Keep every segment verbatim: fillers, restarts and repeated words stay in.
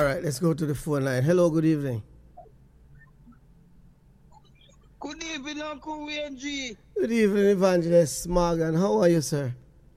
right, let's go to the phone line. Hello, good evening. Good evening, Uncle Wayne G. Good evening, Evangelist Morgan. How are you, sir?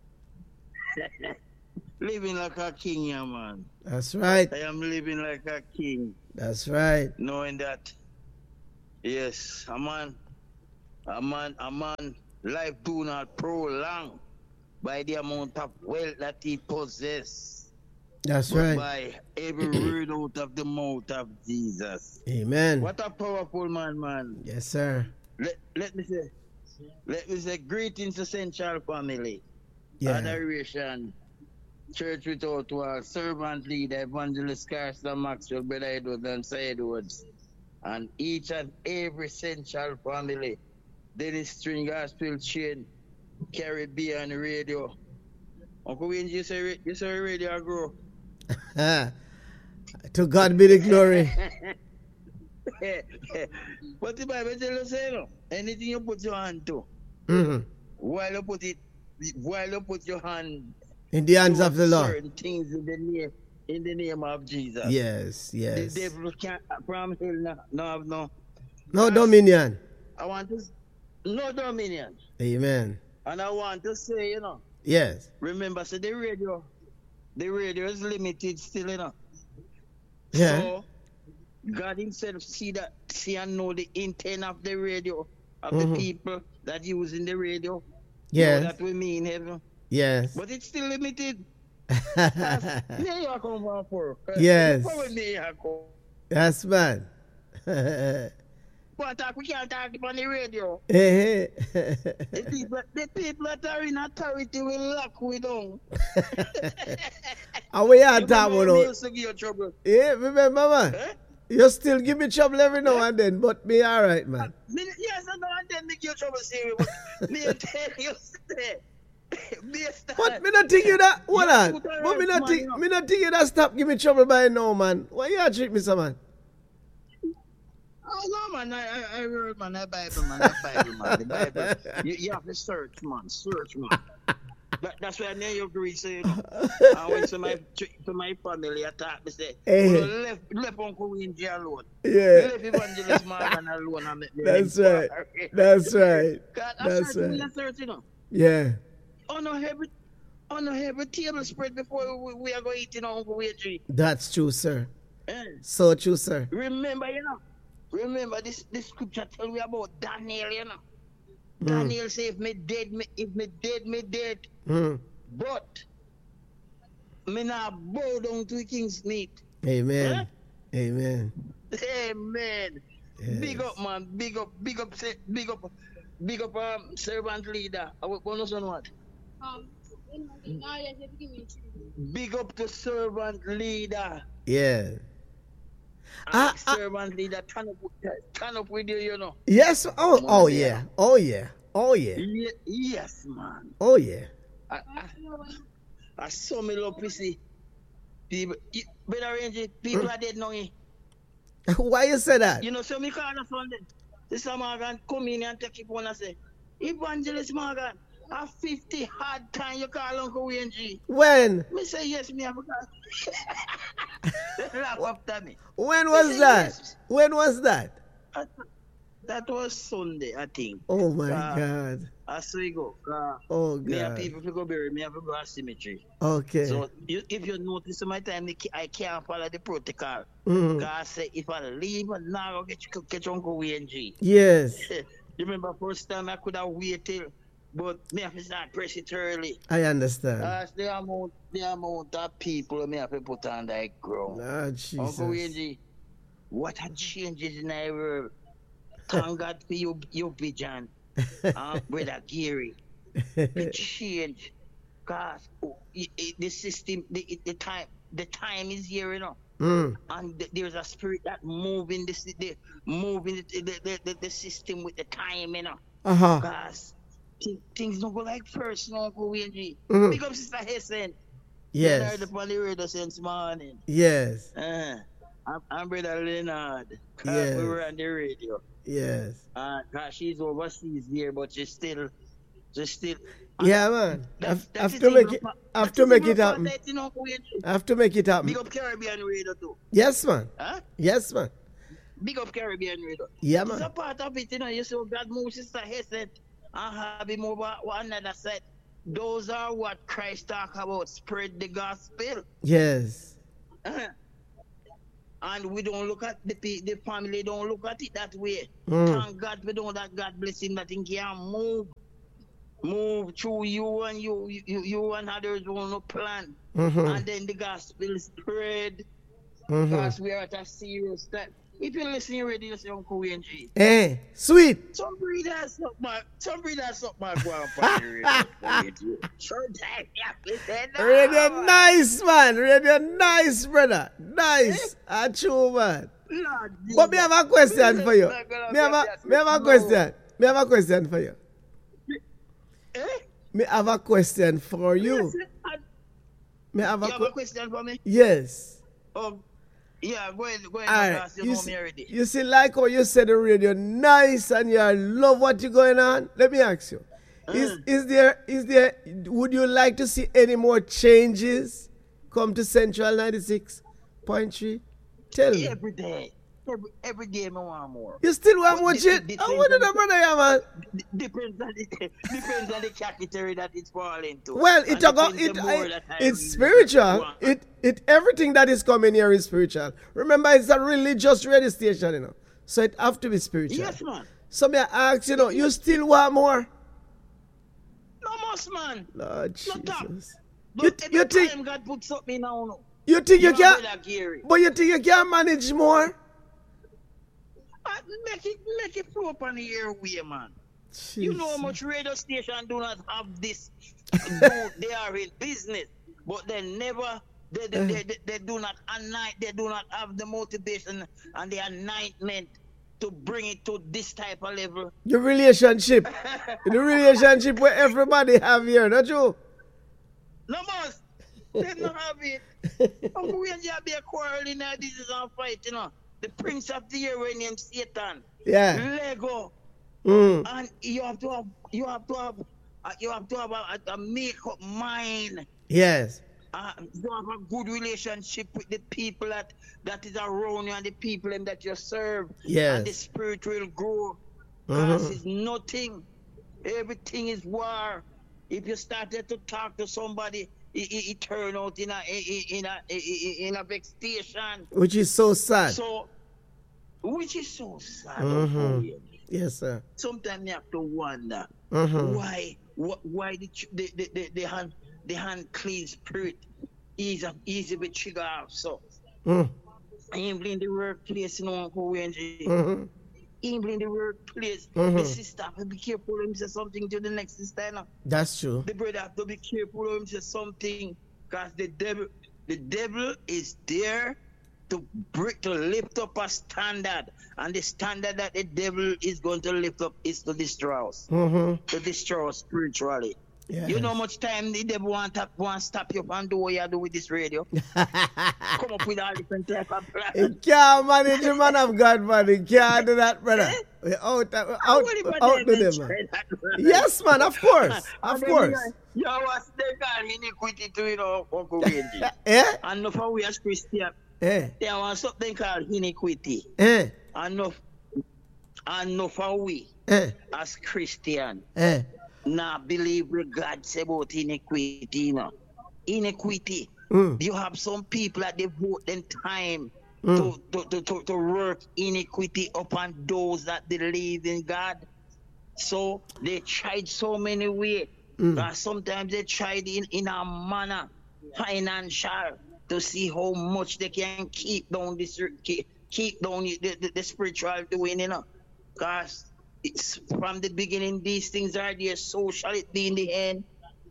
Living like a king, yeah, man. That's right. I am living like a king. That's right. Knowing that, yes, a man, a man, a man, life do not prolong by the amount of wealth that he possesses. That's but right. By every word out of the mouth of Jesus. Amen. What a powerful man, man. Yes, sir. Let, let me say, let me say greetings to Central family. Yeah. Adoration. Church without wall, servant leader, evangelist Carson Maxwell, Brother Edwards and Sir Edwards. And each and every Central family. Dennis String Gospel Chain, Caribbean Radio. Uncle Wayne, you say, you say radio grow. To God be the glory. But the Bible tells us, you know, anything you put your hand to, mm-hmm. while you put it, while you put your hand in the hands of the Lord, certain things in the name, in the name of Jesus. Yes, yes. The devil can't from hell no, no have no. No dominion. I want to, no dominion. Amen. And I want to say, you know. Yes. Remember, so the radio, the radio is limited still, you know. Yeah. So, God himself see that, see and know the intent of the radio, of mm-hmm. the people that using the radio. Yes. Know that we mean heaven. Yes. But it's still limited. May you come from for. Yes. May you come. That's bad. But talk, we can't talk on the radio. Hey, the, people, the people that are in authority will lock we down. And we are talking about. Used to give you trouble. Yeah, remember, man. Eh? You still give me trouble every now eh? and then, but me all right, man. Me, yes, I know, and then me give you trouble, see, but me tell you, say, but me not think you that, what on? But me not think, me not think you that stop give me trouble by now, man. Why you treat me so, man? Oh, no, man, I, I, I heard, man, that Bible, man, that Bible, man, the Bible. You, you have to search, man, search, man. That, that's why I know you agree, so, you know. I went to my, to my family, I thought, they said, hey. Well, left, left Uncle Wayne G alone. Yeah. Left Evangelist Morgan alone. And that's right. That's right. God, that's search, right. Search, you know. Yeah. On a heavy, on a heavy table spread before we, we are going to eat in Uncle Wayne G. That's true, sir. Yeah. So true, sir. Remember, you know. Remember this, this scripture tell me about Daniel, you know. Mm. Daniel say if me dead, me if me dead, me dead. Mm. But me not bow down to the king's meat. Amen. Huh? Amen. Amen. Yes. Big up, man. Big up, big up, big up, big up, um, servant leader. I will bonus on what? Um, big up the servant leader. Yeah. Ah, servant leader, turn up, turn up with you, you know. Yes. Oh, oh yeah. Oh yeah. Oh yeah. Ye- yes, man. Oh yeah. I, I, I saw me love to see people. Better range, people mm. are dead now. Why you say that? You know, so me call the phone. This Morgan come in and take your phone and say, Evangelist Morgan. A fifty hard time you call Uncle Wayne G. When? Me say yes, me have a call. Laugh after me. When was that? Yes. When was that? Uh, that was Sunday, I think. Oh my uh, God. I saw you go. Uh, oh God. Me have people to go bury me, have to go to cemetery. Okay. So you, if you notice my time, I can't follow the protocol. Mm-hmm. God say if I leave now, get you get Uncle Wayne G. Yes. You remember first time I could have waited. But me have to start press it early. I understand. That's the amount, the amount of people me have to put on that ground. Ah, Jesus. Uncle Wayne, what a changes in our world. Thank God for you, you vision. uh, Brother Gary. The change. Cause oh, it, it, the system, the, the time, the time is here, you know. Mm. And th- there's a spirit that moving this, the moving the the, the, the, the system with the time, you know. Uh huh. Cause things don't go like first, no, Uncle Wayne G. Mm-hmm. Big up Sister Hessen. Yes. I heard upon the radio since morning. Yes. Uh, I'm, I'm Brother Leonard. Yes. We were on the radio. Yes. Uh, she's overseas here, but she's still, she's still, Yeah, man. Have, have to make it. Have to make it happen. Have to make it happen. Big up Caribbean Radio too. Yes, man. Huh? Yes, man. Big up Caribbean Radio. Yeah, It's man. a part of it, you know. You see, God moves Sister Hesed and have him over one another side. Those are what Christ talk about. Spread the gospel. Yes. Uh-huh. And we don't look at the pe- the family. Don't look at it that way. Mm. Thank God we know that God bless him. That he can move, move through you and you, you, you and others who no plan. Mm-hmm. And then the gospel spread. Mm-hmm. Because we are at a serious time. If you listen to radio, say Uncle Wayne G. Eh, sweet. Some breeders up my, some breeders up my grandpa. Radio nice, man. Radio nice, brother. Nice. Ah, true, man. But me have a question for you. Me have a, me have a question. Me have a question for you. Eh? Me have a question for you. Me have a, You have a question for me? Yes. Oh, yeah, go ahead, go ahead. All right. Because you You know see, me already. you see, like how you said the radio nice and you love what you're going on. Let me ask you. Is Mm. is there is there would you like to see any more changes come to Central ninety-six point three? Tell me. Every day. Every, every day, I want more. You still want But more the- shit? the I thing want that- that, brother, yeah, man. D- depends on the depends on the category that it's falling to. Well, it And talk about depends it, the more it that I it's really spiritual. want. It it everything that is coming here is spiritual. Remember, it's a religious radio station, you know. So it have to be spiritual. Yes, man. So me I ask you know, you still want more? No most, man. Lord No talk. Jesus. But You, every you think time God put something now, no. you think you You can? brother Gary. But you think you can manage more? Uh, Make it make it flow up on the airway, man. You know how Jesus. much radio station do not have this. do, they are in business, but they never. They, they, they, they, they do not anoint. They do not have the motivation and the anointment to bring it to this type of level. The relationship. The relationship where everybody have here, not you? No more. They don't have it. Uncle Wayne, you be a quarrel in there. This is on fight, you know. The prince of the air named Satan. Yeah. Lego. Mm. And you have to have, you have to have, uh, you have to have a, a, a make-up mind. Yes. Uh, you have a good relationship with the people that, that is around you and the people them that you serve. Yes. And the spirit will grow. Mhm. Because it's nothing. Everything is war. If you started to talk to somebody, it, it, it turn out in a in a in a, in a vexation. Which is so sad. So, which is so sad. Mhm. Uncle Wayne. Yes, sir. Sometimes you have to wonder Mhm. why wh- why the ch- the the, the, the hand the hand clean spirit is a easy to trigger off. So Mm. even in the workplace, you know, Uncle Wayne, Mhm. even in the workplace, Mhm. the sister have to be careful when he say something to the next sister. You know? That's true. The brother have to be careful when he say something, because the devil the devil is there to break to lift up a standard, and the standard that the devil is going to lift up is to destroy us. Mm-hmm. To destroy us spiritually. Yes. You know how much time the devil want to want to stop you and do what you do with this radio? Come up with all different type of He plans. can't manage a man of God, man. He can't do that, brother. We're out, out, out, out to them, man. Yes, man, of course. Of course. You was they call iniquity to you know, Uncle Wendy. Eh? And no for we as Christian, Eh? there was something called iniquity. Eh? And no, and no for we Eh? as Christian. Eh? Now believe what God say about iniquity, you know. Iniquity. Mm. You have some people that devote them time Mm. to, to, to, to, to work iniquity upon those that believe in God. So they tried so many ways. Mm. Uh, sometimes they tried in, in a manner, financial, to see how much they can keep down this keep, keep down the, the, the spiritual doing, you know. Because it's from the beginning, these things are there, so shall it be in the end.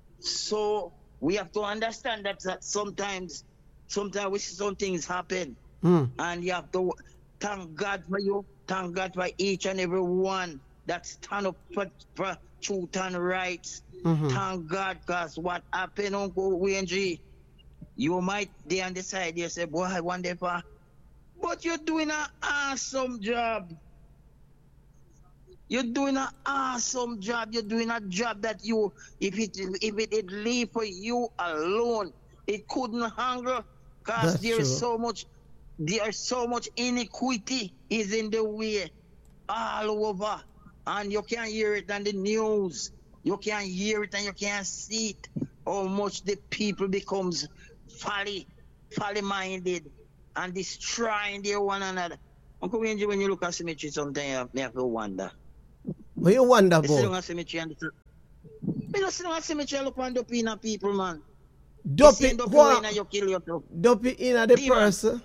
So we have to understand that, that sometimes, sometimes we see some things happen, Mm. and you have to thank God for you, thank God for each and every one that stand up for, for truth and rights. Mhm. Thank God, because what happened, Uncle Wayne G, you might be on the side, you say, boy, I wonder if I, but you're doing an awesome job. You're doing an awesome job. You're doing a job that you, if it if it did leave for you alone, it couldn't handle. Cause That's there's true. so much, there's so much iniquity is in the way, all over, and you can hear it on the news. You can hear it and you can see it. How much the people becomes folly, folly minded, and destroying their one another. Uncle Wendy, when you look at cemetery, sometimes you have to wonder. What you wonder You sit down about? at cemetery and you don't sit down at cemetery and look on the pina people, man. You Dopey, see the what? and you kill yourself. Dopey in the Demon. person.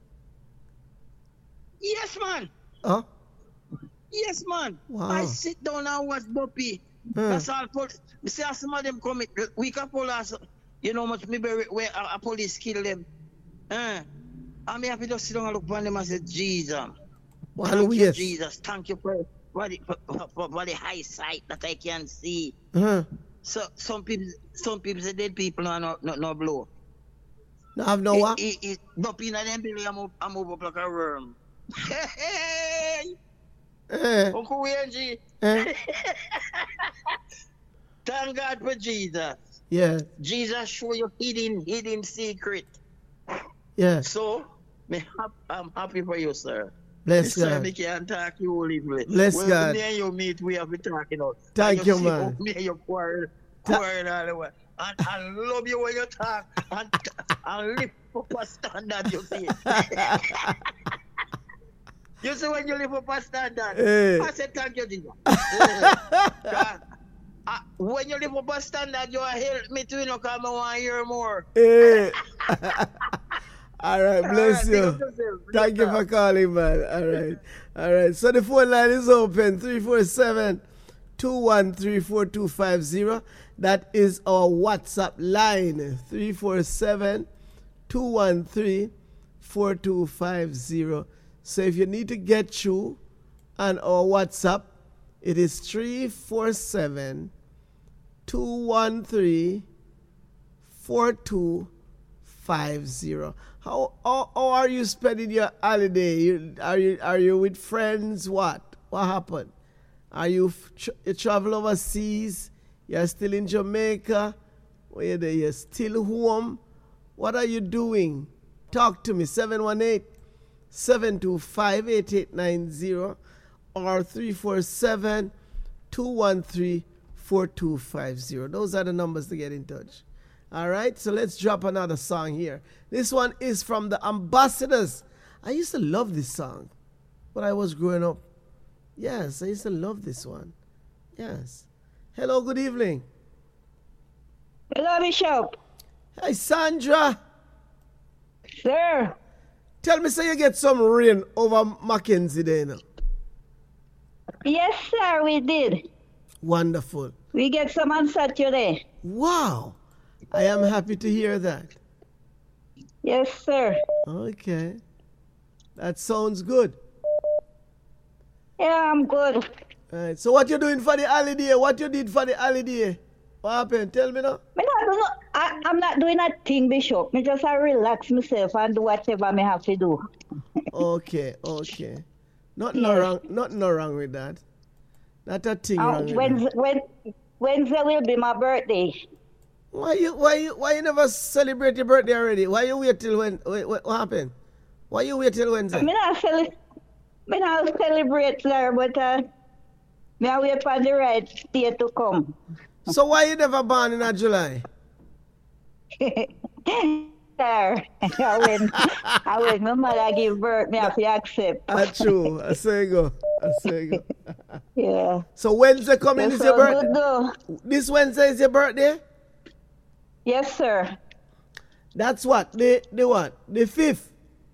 Yes, man. Huh? Yes, man. Wow. I sit down and watch Buppy. Hmm. That's all. Pol- we see how some of them come. We can police. You know much maybe where a, a police kill them. Uh, I'm happy to sit down and look upon them and say, Jesus. One Thank you, ways. Jesus. Thank you for, for, the, for, for, for the high sight that I can see. Uh-huh. So some people, some people say dead people are not no, no blow. No have no what? It, it, it, Buppy in them belly, I move, I move up like a worm. Hey, Eh, Uncle Wendy. eh. Thank God for Jesus. Yeah, Jesus show you hidden, hidden secret. yeah. So, me hap- I'm happy for you, sir. Bless Sir, God. me can't talk you only. Bless when God. Me and you meet, we have been talking out. Thank And you, see man. how Me and you quarrel, Ta- quarrel all the way. And I love you when you talk and, and lift up a standard, you see. You see when you lift up a standard, Eh. I said thank you, Jesus. Eh. God, uh, when you lift up a standard, you help me to, you know, because I want to hear more. Eh. All right, bless All right, big you. up yourself. Big Thank you up. for calling, man. All right. All right. So the phone line is open three four seven, two one three, four two five zero. That is our WhatsApp line three four seven, two one three, four two five zero. So if you need to get through on our WhatsApp, it is three four seven, two one three, four two five zero. How, how how are you spending your holiday? You, are you are you with friends? What what happened? Are you f- tr- you travel overseas? You're still in Jamaica? Or you there? You're still home? What are you doing? Talk to me. seven one eight, seven two five, eight eight nine zero or three four seven, two one three, four two five zero. Those are the numbers to get in touch. All right, so let's drop another song here. This one is from the Ambassadors. I used to love this song when I was growing up. Yes, I used to love this one. Yes. Hello, good evening. Hello, Bishop. Hey, Sandra. Sir. Tell me, so you get some rain over Mackenzie there now. Yes, sir, we did. Wonderful. We get some on Saturday. Wow. I am happy to hear that. Yes, sir. Okay. That sounds good. Yeah, I'm good. All right. So what you doing for the holiday? What you did for the holiday? What happened? Tell me now. Me not do no, I, I'm not doing a thing, Bishop. Me just I relax myself and do whatever me have to do. Okay, okay. Nothing no Yes. wrong. Nothing no wrong with that. Not a thing Uh, wrong with Wednesday, that. when, Wednesday will be my birthday. Why you why you why you never celebrate your birthday already? Why you wait till when? Wait, wait, what happened? Why you wait till Wednesday? Me not, cele- me not celebrate, sir, but uh, me I wait for the right day to come. So why you never born in a July? Sir, when, when my mother give birth, me have to accept. Ah, true. I say go. I say go. Yeah. So Wednesday coming That's is your so good birthday. though. This Wednesday is your birthday. Yes, sir. That's what the the what the fifth.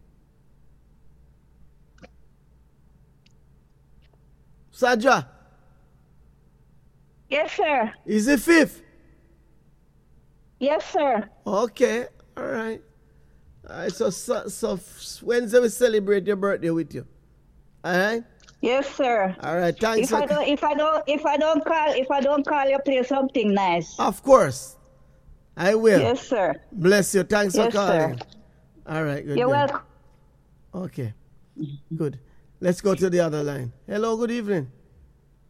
Saja Yes, sir. is the fifth. Yes, sir. Okay, all right. All right. So so, so Wednesday we celebrate your birthday with you. All right. Yes, sir. All right. Thanks. If I For, don't, if I don't, if I don't call, if I don't call you, play something nice. of course, I will. Yes, sir. Bless you. Thanks Yes, for calling. sir. All right. Good. You're good. welcome. Okay. Good. Let's go to the other line. Hello. Good evening.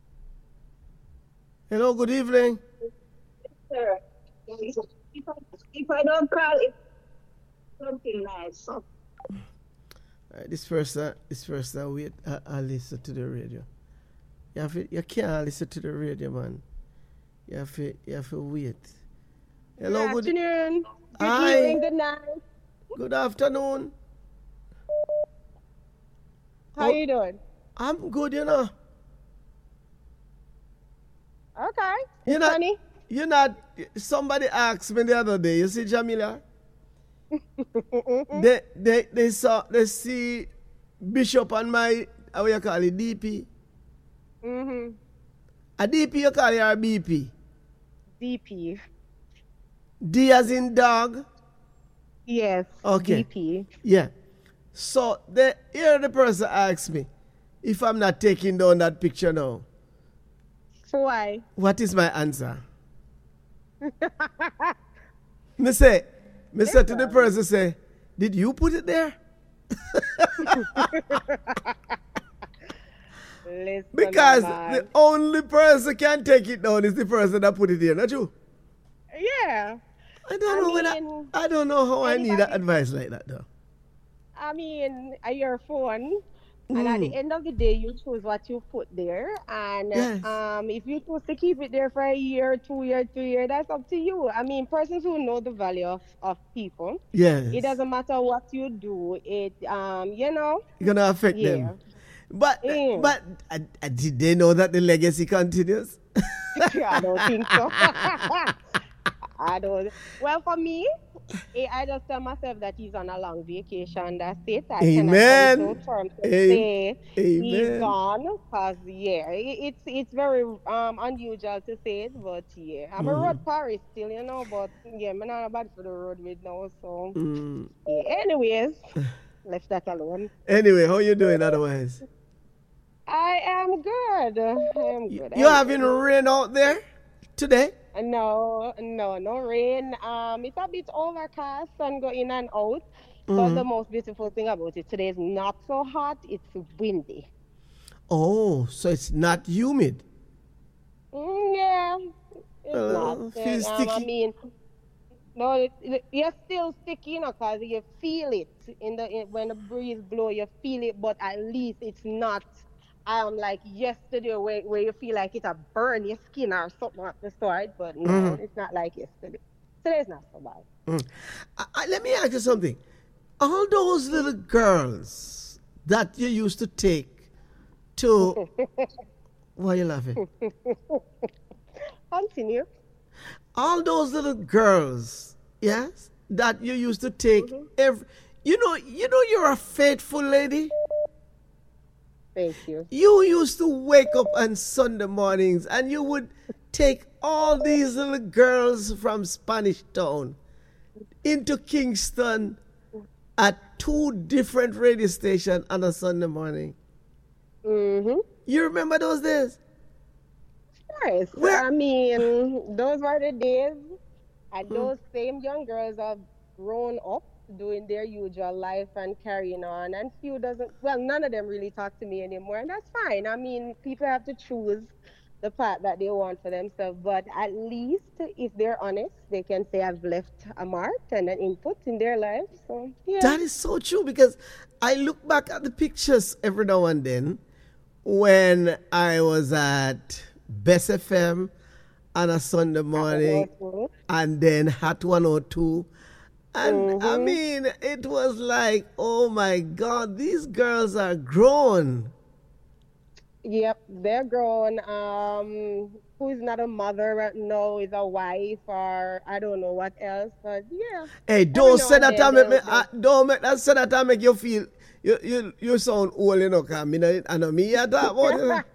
Hello, good evening. Sir, if I, if I don't call it something nice. So, Uh, this person, this person, wait, I, I listen to the radio. You have to, you can't listen to the radio, man. You have to, you have to wait. Hello, Good good, afternoon. Good Hi. evening. Good night. good afternoon. How Oh. you doing? I'm good, you know. Okay. You It's know, sunny. you know, somebody asked me the other day, you see, Jamila? they, they, they saw, they see Bishop on my, how you call it, D P. Mm-hmm. A D P you call it or B P? D P. D as in dog? Yes. Okay. D P. Yeah. So the here the person asks me if I'm not taking down that picture now. So why? What is my answer? me say, me say to the person, say, did you put it there? Listen, Because man. the only person can take it down is the person that put it there, not you. Yeah. I don't I know when mean, I, I don't know how I need anybody- advice like that though. I mean, uh, your phone. And at the Mm. end of the day, you choose what you put there. And Yes. um, if you choose to keep it there for a year, two year, three year, that's up to you. I mean, persons who know the value of, of people, Yes. it doesn't matter what you do. It, um, you know, It's gonna affect yeah. them. But Yeah. but uh, uh, did they know that the legacy continues? I don't think so. I don't. Well, for me, eh, I just tell myself that he's on a long vacation. That's it. I Amen. cannot come to terms to Am- say he's Amen. gone. Cause yeah, i- it's it's very um unusual to say it, but yeah, I'm a Mm. road Paris still, you know. But yeah, I'm not bad for the road with now. So Mm. yeah. Anyways, left that alone. Anyway, how you doing otherwise? I am good. I am You, good. you I'm having good. rain out there today? No, no, no rain. Um, it's a bit overcast and go in and out. But the Mm. most beautiful thing about it today is not so hot. It's windy. Oh, so it's not humid. Mm, yeah, it's Uh, not. feels Uh, um, I sticky. mean, no, it, it, you're still sticky, you know, cause you feel it in the in, when the breeze blow, you feel it. But at least it's not. Um, like yesterday, where, where you feel like it'll burn your skin or something of the sort. But no, Mhm. it's not like yesterday. Today's not so bad. Mm. I, I, let me ask you something. All those little girls that you used to take to, why are you laughing? Continue. All those little girls, yes, that you used to take every, you know, you know, you're a faithful lady. Thank you. You used to wake up on Sunday mornings and you would take all these little girls from Spanish Town into Kingston at two different radio stations on a Sunday morning. Mm-hmm. You remember those days? Yes. Where- I mean, those were the days, and Hmm. those same young girls have grown up doing their usual life and carrying on. And few doesn't, well, none of them really talk to me anymore, and that's fine. I mean, people have to choose the path that they want for themselves, but at least if they're honest, they can say I've left a mark and an input in their lives. So, yeah. That is so true because I look back at the pictures every now and then when I was at Best F M on a Sunday morning Mhm. and then Hot one oh two. And I Mhm. mean, it was like, oh my God, these girls are grown. Yep, they're grown. Um, who is not a mother right now is a wife or I don't know what else, but yeah. Hey, don't now say and that then I make me, they'll- uh, don't make that say that I make you feel you you you sound old, you know, cause me know, I know me you talk about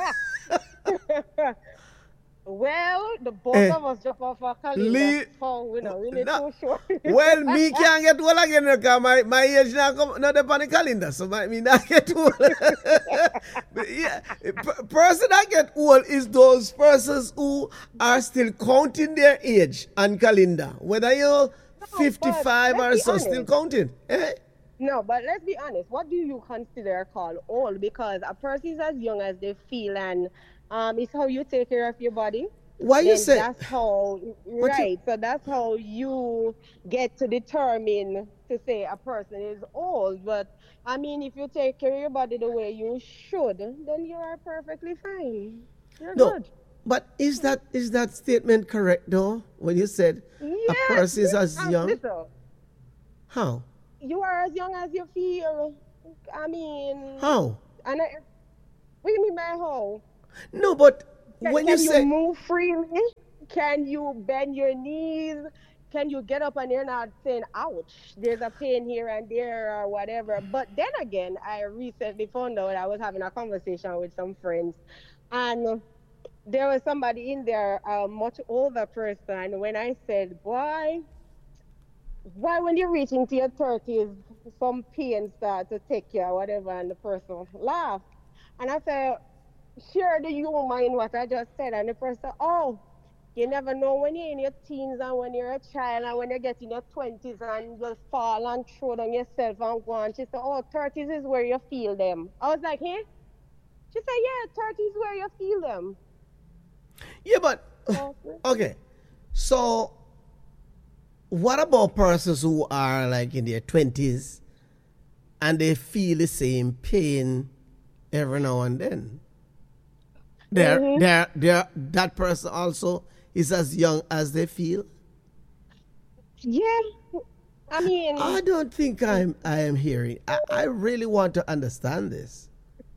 it. Well, the both Eh, of us jump off our calendar, Lee- so we know really No. too sure. Well, me can't get old again because my, my age now come not up on the calendar, so my, me not get old. But yeah, p- person that get old is those persons who are still counting their age on calendar, whether you're fifty-five let's or be so, still honest. counting. Eh? No, but let's be honest. What do you consider called old? Because a person is as young as they feel, and Um, it's how you take care of your body. Why you Then say? that's how, What you? right? So that's how you get to determine to say a person is old. But I mean, if you take care of your body the way you should, then you are perfectly fine. You're No, good. but is that is that statement correct though? When you said a Yes, person is as um, young, listen, how? you are as young as you feel. I mean, How? and I, what do you mean by how? No, but Can, when you can you say move freely? Can you bend your knees? Can you get up and you're not saying, ouch, there's a pain here and there or whatever? But then again, I recently found out I was having a conversation with some friends, and there was somebody in there, a much older person. When I said, boy, why when you reach into your thirties, some pain start to take you or whatever, and the person laughed. And I said, sure, do you mind what I just said? And the person, oh, you never know when you're in your teens and when you're a child and when you get in your twenties and you fall and throw down yourself and go on. She said, oh, thirties is where you feel them. I was like, hey? She said, yeah, thirties is where you feel them. yeah, but Okay. okay. So what about persons who are like in their twenties and they feel the same pain every now and then? They're, Mm-hmm. they're, they're, that person also is as young as they feel. Yeah. I mean, I don't think I'm I am hearing. I, I really want to understand this.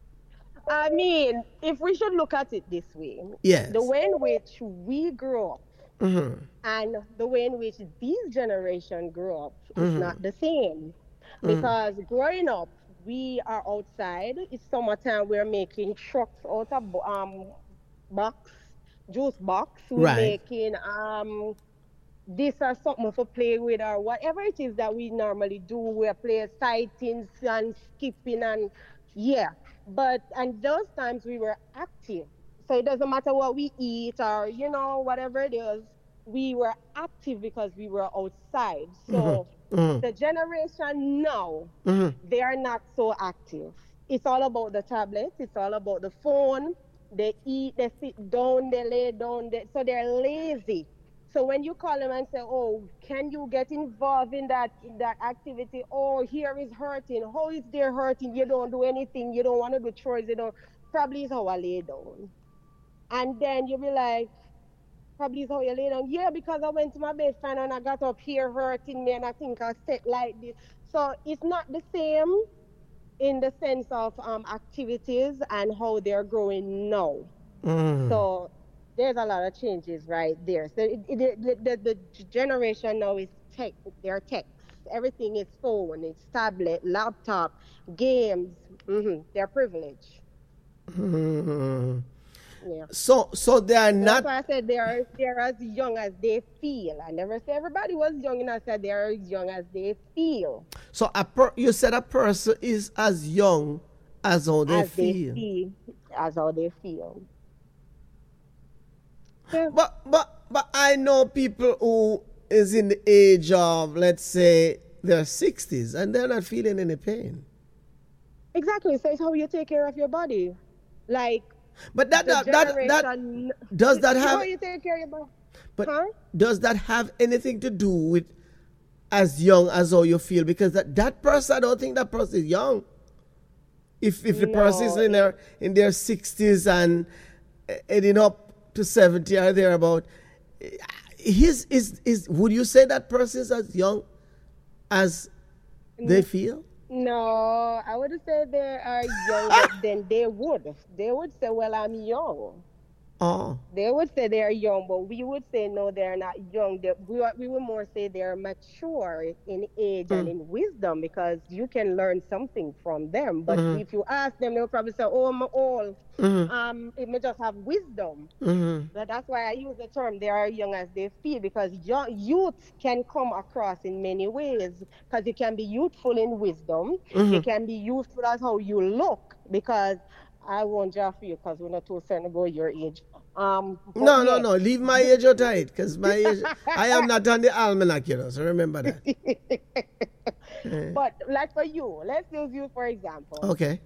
I mean, if we should look at it this way, Yes. the way in which we grew up Mm-hmm. and the way in which this generation grew up is Mhm. not the same. Mm. Because growing up, we are outside. It's summertime. We're making trucks out of bo- um box, juice box. We're Right. making um this or something to play with or whatever it is that we normally do. We play sightings and skipping and yeah. But and those times we were active. So it doesn't matter what we eat or you know whatever it is. We were active because we were outside. So Mm-hmm. the generation now, Mm-hmm. they are not so active. It's all about the tablet. It's all about the phone. They eat, they sit down, they lay down. They, so they're lazy. So when you call them and say, "Oh, can you get involved in that in that activity? Oh, here is hurting. How is there hurting? You don't do anything. You don't want to do chores. You don't." Probably is how I lay down. And then you'll be like, "Probably is how you lay down." Yeah, because I went to my bed fan and I got up here hurting me, and I think I sit like this. So it's not the same in the sense of um activities and how they're growing now. Mm. So there's a lot of changes right there. So it, it, the, the, the generation now is tech, they're techs. Everything is phone, it's tablet, laptop, games. hmm They're privileged. Mm. Yeah. So so they are So that's not. why I said they're they're as young as they feel. I never said everybody was young, and I said they're as young as they feel, So a per, you said a person is as young as how they as they feel. feel, as how they feel. Yeah. But but but I know people who is in the age of, let's say, their sixties and they're not feeling any pain. Exactly. So it's how you take care of your body. Like But that the that that, that generation. does that it's how have you take care of your body. but Huh? does that have anything to do with as young as how you feel? Because that, that person, I don't think that person is young. If if the person is No, in their in their sixties and uh, heading up to seventy or thereabout, uh, his is is would you say that person is as young as they feel? No, I would say they are young, but then they would. They would say, well, I'm young. Oh. They would say they're young, but we would say no, they're not young. They, we, are- we would more say they're mature in age and in wisdom because you can learn something from them. But if you ask them, they'll probably say, oh, I'm old. Um, it may just have wisdom. Mm-hmm. But that's why I use the term they are young as they feel because young, youth can come across in many ways because you can be youthful in wisdom. You can be youthful as how you look because I won't judge you because we're not too certain about your age. Um, but No, no, yeah. no. Leave my age out of it, because my age, I am not on the almanac, you know. So remember that. But like for you, let's use you for example. Okay.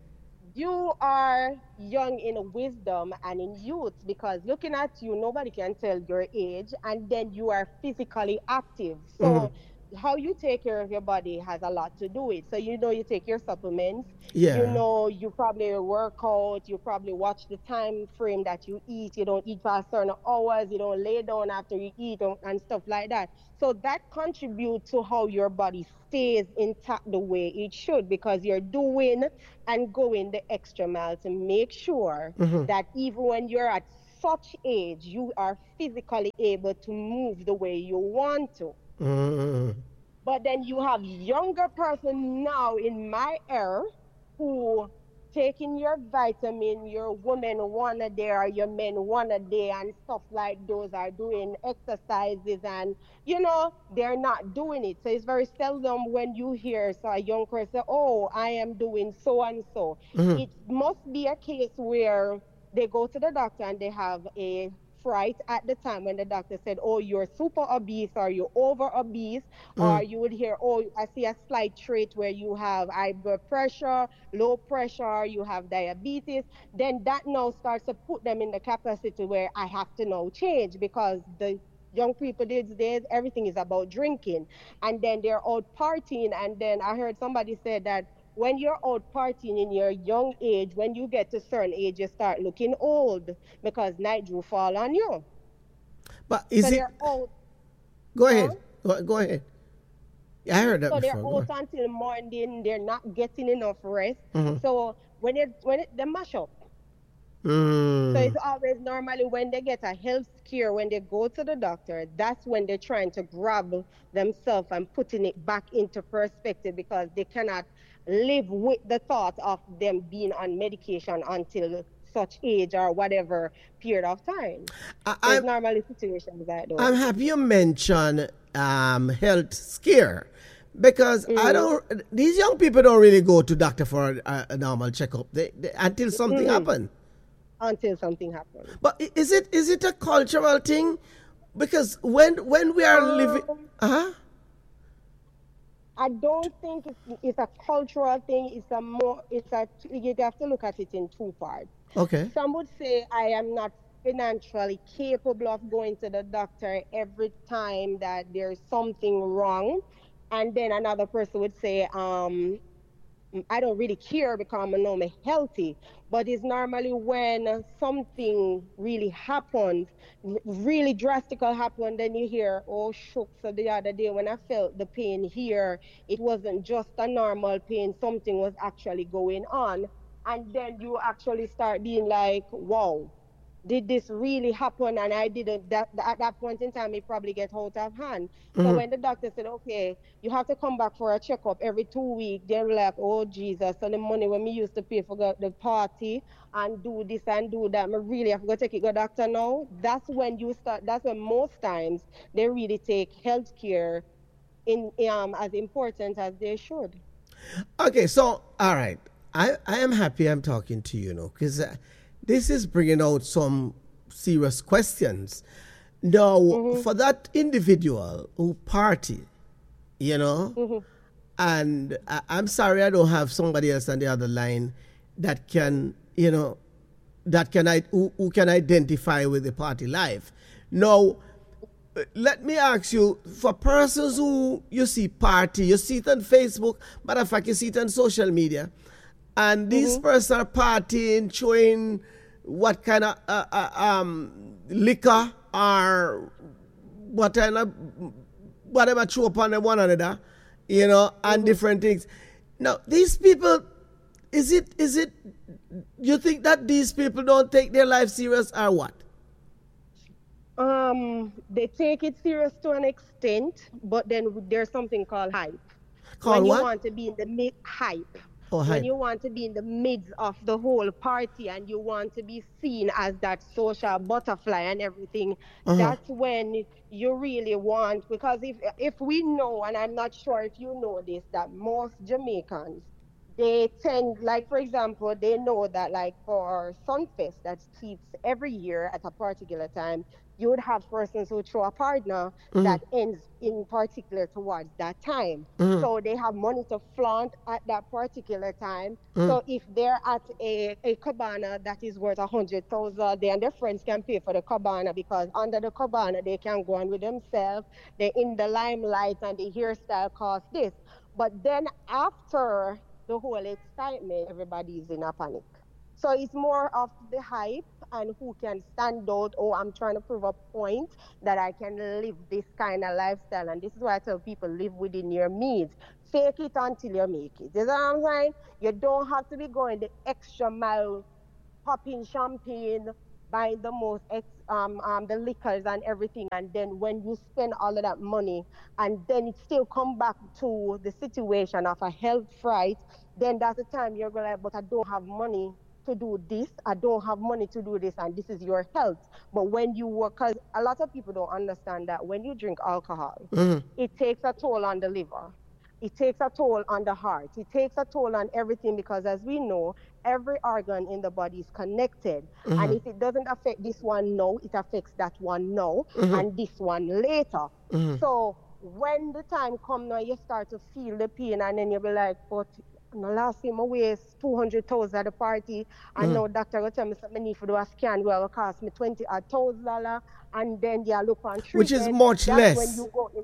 you are young in wisdom and in youth because looking at you, nobody can tell your age, and then you are physically active. Mm-hmm. So, how you take care of your body has a lot to do with it. So, you know, you take your supplements, you Yeah. know, you probably work out, you probably watch the time frame that you eat, you don't eat past certain hours, you don't lay down after you eat, and and stuff like that. So, that contributes to how your body stays intact the way it should because you're doing and going the extra mile to make sure Mm-hmm. that even when you're at such age, you are physically able to move the way you want to. Mm-hmm. But then you have younger person now in my era who taking your vitamin, your women one a day or your men one a day and stuff like those are doing exercises and you know they're not doing it. So it's very seldom when you hear so a young person say, "Oh, I am doing so and so." Mm-hmm. It must be a case where they go to the doctor and they have a fright at the time when the doctor said, "Oh, you're super obese or you're over obese," or you would hear, "Oh, I see a slight trait where you have high blood pressure, low pressure, you have diabetes." Then that now starts to put them in the capacity where I have to now change because the young people these days, everything is about drinking. And then they're out partying. And then I heard somebody say that when you're out partying in your young age, when you get to a certain age, you start looking old because night will fall on you. But is So it? they're out, Go huh? ahead. Go, go ahead. I heard that So they're before. Go out ahead. until morning. They're not getting enough rest. Mm-hmm. So when it when it they mash up. So Mm. it's always normally when they get a health scare, when they go to the doctor, that's when they're trying to grab themselves and putting it back into perspective because they cannot live with the thought of them being on medication until such age or whatever period of time. I, So it's I'm normally situations like I'm those. happy you mentioned um, health scare because I Mm-hmm. don't. These young people don't really go to doctor for a, a normal checkup they, they, until something Mm-hmm. happen. Until something happens. But i- is it is it a cultural thing? Because when when we are living, Um, uh huh. I don't think it's, it's a cultural thing. It's a more, it's a, you have to look at it in two parts. Okay. Some would say I am not financially capable of going to the doctor every time that there's something wrong. And then another person would say, um, I don't really care because I know me healthy. But it's normally when something really happens, r- really drastic happen, then you hear, "Oh, shucks." So the other day when I felt the pain here, it wasn't just a normal pain, something was actually going on. And then you actually start being like, "Wow, did this really happen?" And I didn't, that, at that point in time, it probably get out of hand. So Mm-hmm. when the doctor said, "Okay, you have to come back for a checkup every two weeks," they were like, "Oh, Jesus." So the money when me used to pay for the, the party and do this and do that, me really have to go take it to the doctor now. That's when you start, that's when most times they really take healthcare in um as important as they should. Okay. So all right, I I am happy I'm talking to you now because uh, this is bringing out some serious questions. Now, Mm-hmm, for that individual who party, you know, mm-hmm, and I, I'm sorry I don't have somebody else on the other line that can, you know, that can I who, who can identify with the party life. Now, uh, let me ask you, for persons who you see party, you see it on Facebook, matter of fact, you see it on social media, and these mm-hmm. persons are partying, showing what kind of uh, uh, um, liquor or what kind of whatever throw upon them one another, you know, and Mm-hmm. different things. Now, these people, is it is it? You think that these people don't take their life serious or what? Um, they take it serious to an extent, but then there's something called hype. Call When you what? want to be in the mid hype, Oh, when hype. you want to be in the midst of the whole party and you want to be seen as that social butterfly and everything, Uh huh. that's when you really want. Because if if we know, and I'm not sure if you know this, that most Jamaicans they tend, like for example, they know that like for Sunfest that keeps every year at a particular time, you would have persons who throw a partner Mm-hmm. that ends in particular towards that time. Mm-hmm. So they have money to flaunt at that particular time. Mm-hmm. So if they're at a, a cabana that is worth a hundred thousand, they and their friends can pay for the cabana because under the cabana they can go on with themselves. They're in the limelight and the hairstyle costs this. But then after the whole excitement, everybody is in a panic. So it's more of the hype and who can stand out. Oh, I'm trying to prove a point that I can live this kind of lifestyle. And this is why I tell people live within your means. Fake it until you make it. You know what I'm saying? You don't have to be going the extra mile popping champagne, buying the most ex, um, um, the liquors and everything, and then when you spend all of that money, and then it still come back to the situation of a health fright, then that's the time you're going like, but I don't have money to do this, I don't have money to do this, and this is your health. But when you work, because a lot of people don't understand that when you drink alcohol, Mm-hmm. it takes a toll on the liver, it takes a toll on the heart, it takes a toll on everything because as we know, every organ in the body is connected. Mm-hmm. And if it doesn't affect this one now, it affects that one now Mm-hmm. and this one later. Mm-hmm. So when the time comes now, you start to feel the pain and then you'll be like, but no, last time I waste two hundred thousand at the party and Mm-hmm. now doctor will tell me something I need to do a scan well, it will cost me twenty thousand dollars and then you look on Which is treatment. much That's less. when you go in,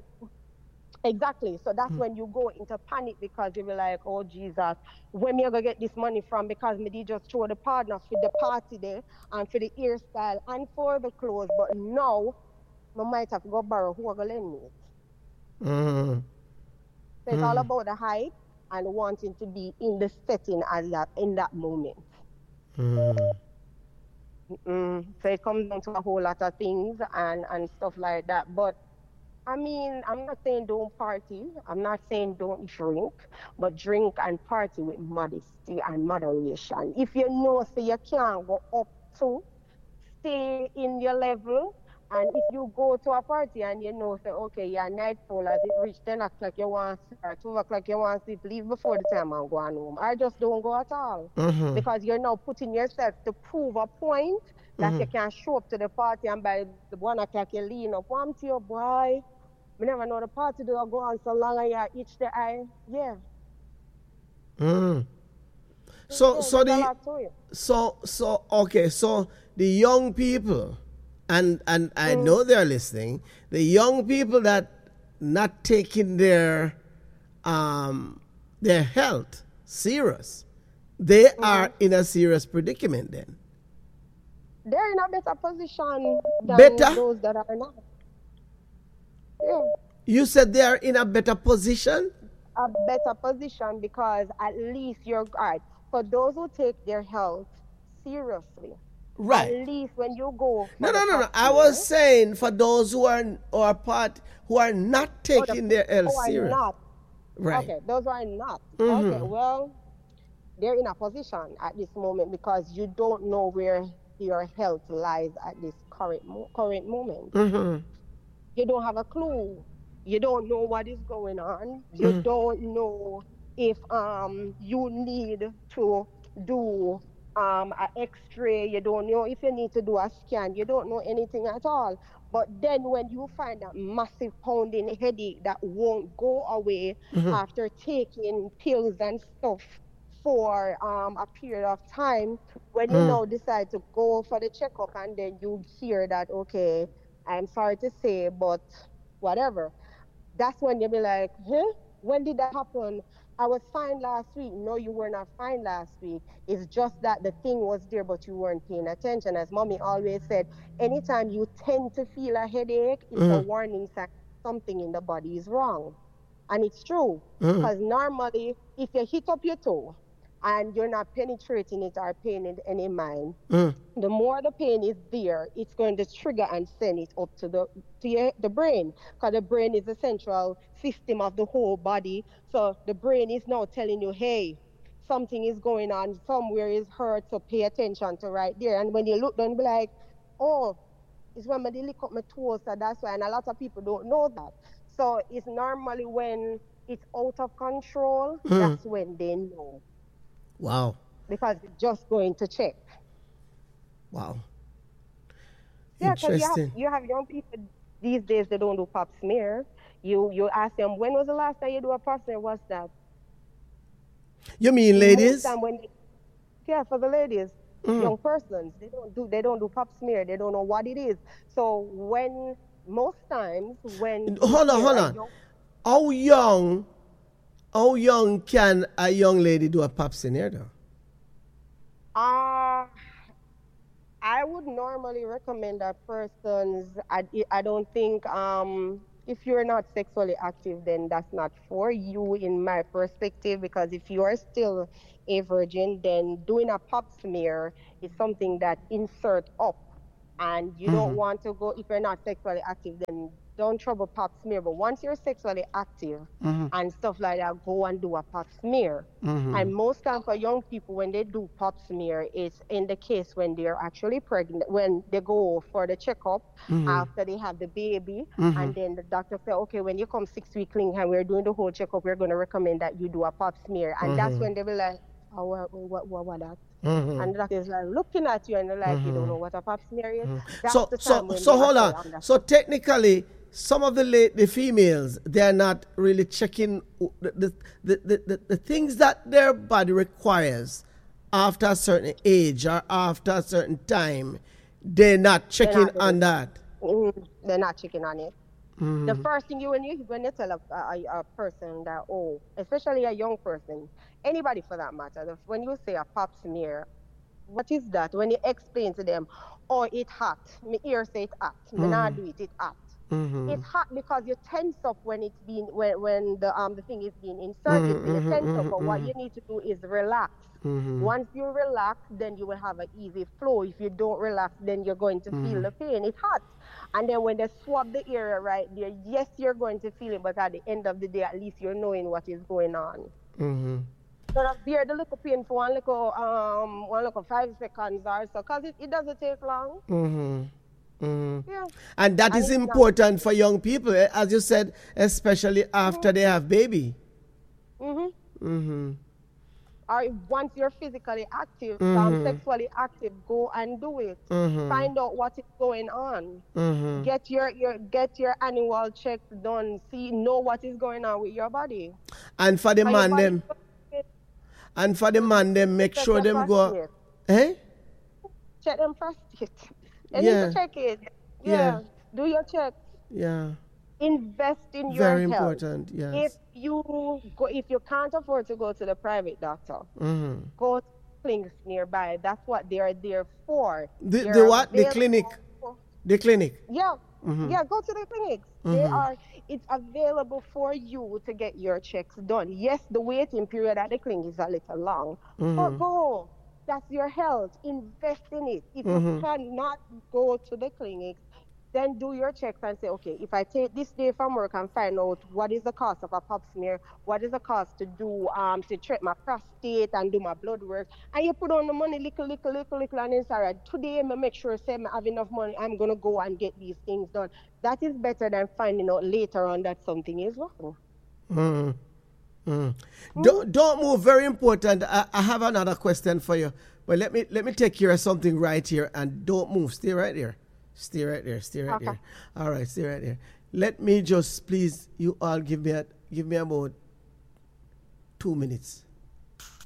exactly. So that's when you go into panic because you be like, oh Jesus, where me I gonna get this money from? Because me did just throw the partner for the party there and for the hairstyle and for the clothes. But now I might have to go borrow who are gonna lend me it. Mm-hmm. So it's all about the hype and wanting to be in the setting at that in that moment. Mm-hmm. Mm. So it comes down to a whole lot of things and, and stuff like that. But I mean, I'm not saying don't party. I'm not saying don't drink, but drink and party with modesty and moderation. If you know, so you can't go up to, stay in your level. And if you go to a party and you know, say, okay, your nightfall as it reach ten o'clock, you want to start, twelve o'clock, you want to sleep, leave before the time I'm going home. I just don't go at all. Mm-hmm. Because you're now putting yourself to prove a point that Mhm. you can show up to the party and by the one o'clock you lean up. One to your boy. We never know the party do go on so long and you itch the eye. Yeah. Mm. So Yeah, so there's a the lot to it. so so okay, so the young people, and and I Mm. know they're listening, the young people that not taking their um their health serious, they are in a serious predicament then. They're in a better position than Better? those that are not. Yeah. You said they are in a better position? A better position because at least you're right. For those who take their health seriously, Right. at least when you go No, for no, the no, no. I cocktail, was saying for those who are who are part who are not or the taking their health who are serious. not. Right. Okay, those who are not. Mhm. Okay, well, they're in a position at this moment because you don't know where your health lies at this current mo- current moment. Mm-hmm. You don't have a clue. You don't know what is going on. You Mhm. don't know if um you need to do um an X-ray. You don't know if you need to do a scan. You don't know anything at all. But then when you find that massive pounding headache that won't go away Mhm. after taking pills and stuff for um, a period of time, when you Mm. now decide to go for the checkup and then you hear that, okay, I'm sorry to say, but whatever, that's when you'll be like, huh? When did that happen? I was fine last week. No, you were not fine last week. It's just that the thing was there, but you weren't paying attention. As mommy always said, anytime you tend to feel a headache, it's a Mhm. warning sign something in the body is wrong. And it's true. Mhm. Because normally, if you hit up your toe and you're not penetrating it or paying it any mind, Mm. the more the pain is there, it's going to trigger and send it up to the to your, the brain, because the brain is the central system of the whole body. So the brain is now telling you, hey, something is going on, somewhere is hurt, so pay attention to right there. And when you look down, be like, oh, it's when I lick up my toes, so that's why. And a lot of people don't know that. So it's normally when it's out of control, Mm. that's when they know. Wow. because it's just going to check. Wow. Yeah, because you have Interesting. you have young people these days they don't do pap smear. You you ask them when was the last time you do a pap smear? What's that? You mean Most ladies? time when they, yeah, for the ladies, Mm. young persons, they don't do they don't do pap smear. They don't know what it is. So when most times when you Hold on, hear hold a on. young How young, how young can a young lady do a pap smear though? uh I would normally recommend that persons. I, I don't think um if you're not sexually active, then that's not for you in my perspective. Because if you are still a virgin, then doing a pap smear is something that insert up, and you don't Mm-hmm. want to go if you're not sexually active. Then don't trouble pap smear. But once you're sexually active Mm-hmm. and stuff like that, go and do a pap smear. Mm-hmm. And most time for young people, when they do pap smear, it's in the case when they're actually pregnant, when they go for the checkup Mm-hmm. after they have the baby, Mm-hmm. and then the doctor say, okay, when you come six week clinic and we're doing the whole checkup, we're going to recommend that you do a pap smear, and that's Mm-hmm. when they be like, oh, what, what, what, what that? Mm-hmm. And the doctor is like looking at you, and they're like, you don't Mm-hmm. know what a pap smear is. That's So, the so, time when so they hold actually on. understand. So technically, some of the late, the females, they're not really checking the the, the, the, the the things that their body requires after a certain age or after a certain time. They're not They're checking not, on that. mm, they're not checking on it. The Mm-hmm. first thing you when you when you tell a, a, a person that, oh, especially a young person, anybody for that matter, the- when you say a pap smear, what is that? When you explain to them, oh, it hot. Me ear say it hot. Me not do it. It hot. Mm-hmm. It's hot because you tense up when it's being when when the um the thing is being inserted. Mm-hmm. So you tense up, Mm-hmm. but what you need to do is relax. Mm-hmm. Once you relax, then you will have an easy flow. If you don't relax, then you're going to feel the pain. It's hot. And then when they swab the area right there, yes, you're going to feel it, but at the end of the day, at least you're knowing what is going on. Mm-hmm. So that bear the little pain for one little um one little five seconds or so, cause it, it doesn't take long. Mm-hmm. Mm-hmm. Yeah. And that And is it's not important for young people, eh, as you said, especially after they have baby. mhm. Mm-hmm. Or if once you're physically active, um Mhm. sexually active, go and do it. Mhm. Find out what is going on. Mm-hmm. Get your, your get your annual checks done. See know what is going on with your body. And for the Cause your man body them, and for the man them, make check sure your them go. prostate. Eh? Check them prostate. They Yeah. need to check it. Yeah. Yeah. Do your checks. Yeah. Invest in Very your health. important. If Yes. you go, if you can't afford to go to the private doctor, Mm-hmm. go to clinics nearby. That's what they are there for. The They're the what? The available clinic. for- The clinic. Yeah, Mhm. yeah. Go to the clinics. They Mhm. are. It's available for you to get your checks done. Yes, the waiting period at the clinic is a little long, but Mhm. go. That's your health. Invest in it. If you Mhm. cannot go to the clinics, then do your checks and say, okay, if I take this day from work and find out what is the cost of a pap smear, what is the cost to do um to check my prostate and do my blood work, and you put on the money little, little, little, little, and it's all right. Today, I make sure say I have enough money. I'm gonna go and get these things done. That is better than finding out later on that something is wrong. Mm. Mm. Don't, don't move. Very important. I, I have another question for you, but let me let me take care of something right here, and don't move. Stay right there. Stay right there. Stay right Okay. there. All right. Stay right there. Let me just please you all give me a, give me about two minutes.